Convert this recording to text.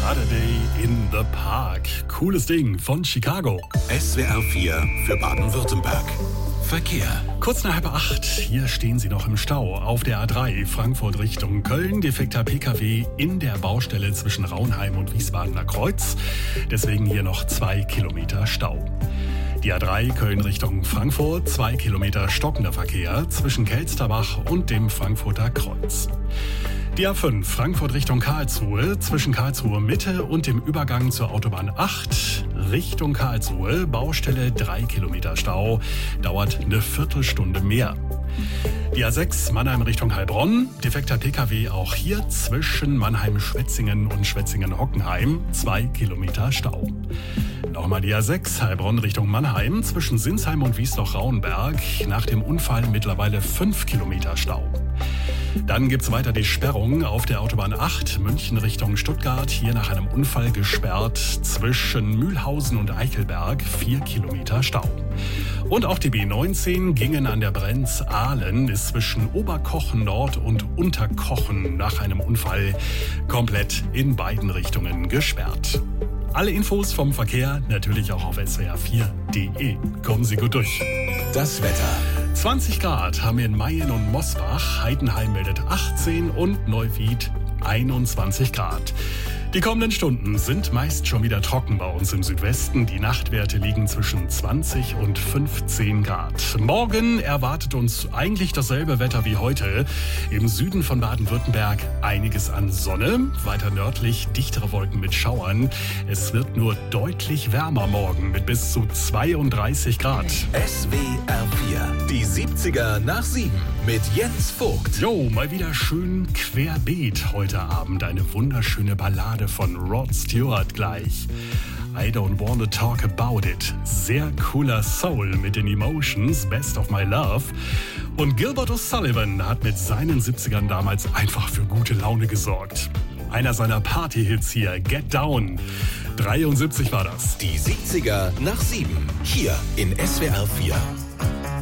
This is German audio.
Saturday in the Park. Cooles Ding von Chicago. SWR 4 für Baden-Württemberg. Verkehr. Kurz nach 7:30, hier stehen Sie noch im Stau. Auf der A3 Frankfurt Richtung Köln, defekter Pkw in der Baustelle zwischen Raunheim und Wiesbadener Kreuz. Deswegen hier noch 2 Kilometer Stau. Die A3 Köln Richtung Frankfurt, 2 Kilometer stockender Verkehr zwischen Kelsterbach und dem Frankfurter Kreuz. Die A5 Frankfurt Richtung Karlsruhe, zwischen Karlsruhe Mitte und dem Übergang zur Autobahn 8 Richtung Karlsruhe, Baustelle 3 Kilometer Stau, dauert eine Viertelstunde mehr. Die A6 Mannheim Richtung Heilbronn, defekter Pkw auch hier zwischen Mannheim-Schwetzingen und Schwetzingen-Hockenheim, 2 Kilometer Stau. Nochmal die A6 Heilbronn Richtung Mannheim, zwischen Sinsheim und Wiesloch-Rauenberg, nach dem Unfall mittlerweile 5 Kilometer Stau. Dann gibt's weiter die Sperrung auf der Autobahn 8 München Richtung Stuttgart, hier nach einem Unfall gesperrt zwischen Mühlhausen und Eichelberg, 4 Kilometer Stau. Und auch die B19 Gingen an der Brenz-Ahlen ist zwischen Oberkochen Nord und Unterkochen nach einem Unfall komplett in beiden Richtungen gesperrt. Alle Infos vom Verkehr natürlich auch auf swr4.de. Kommen Sie gut durch. Das Wetter. 20 Grad haben wir in Mayen und Mosbach, Heidenheim meldet 18 und Neuwied 21 Grad. Die kommenden Stunden sind meist schon wieder trocken bei uns im Südwesten. Die Nachtwerte liegen zwischen 20 und 15 Grad. Morgen erwartet uns eigentlich dasselbe Wetter wie heute. Im Süden von Baden-Württemberg einiges an Sonne, weiter nördlich dichtere Wolken mit Schauern. Es wird nur deutlich wärmer morgen mit bis zu 32 Grad. SWR 4, die 70er nach 7 mit Jens Vogt. Jo, mal wieder schön querbeet heute Abend. Eine wunderschöne Ballade von Rod Stewart gleich. I Don't Wanna Talk About It. Sehr cooler Soul mit den Emotions, Best of My Love. Und Gilbert O'Sullivan hat mit seinen 70ern damals einfach für gute Laune gesorgt. Einer seiner Party-Hits hier, Get Down. 73 war das. Die 70er nach 7, hier in SWR 4.